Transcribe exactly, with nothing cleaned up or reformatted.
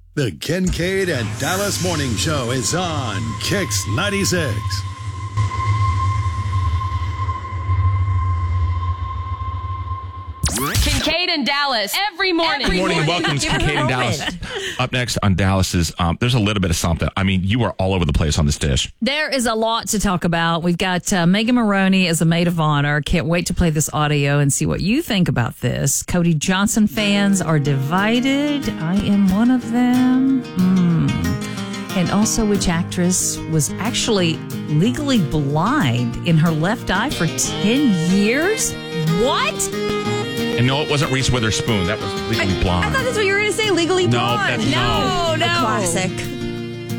The Kincaid and Dallas Morning Show is on Kix ninety-six. Kincaid and Dallas every morning. Good morning and welcome to Kincaid and Dallas. Up next on Dallas's, um, there's a little bit of something. I mean, you are all over the place on this dish. There is a lot to talk about. We've got uh, Megan Maroney as a maid of honor. Can't wait to play this audio and see what you think about this. Cody Johnson fans are divided. I am one of them. Mm. And also, which actress was actually legally blind in her left eye for ten years? What? And no, it wasn't Reese Witherspoon. That was Legally Blonde. I thought that's what you were going to say, Legally No, Blonde. that's- No, no. A classic.